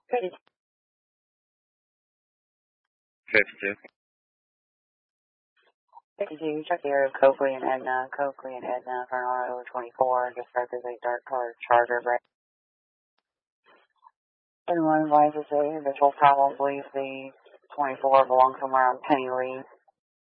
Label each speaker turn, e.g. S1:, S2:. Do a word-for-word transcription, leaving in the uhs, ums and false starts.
S1: Hey,
S2: fifty-two.
S1: fifty-two, check the area of Coakley and Edna. Coakley and Edna for an R O twenty-four. Just started a dark colored Charger brand. Everyone advises a visual probably the twenty-four belongs somewhere on Penny Lee.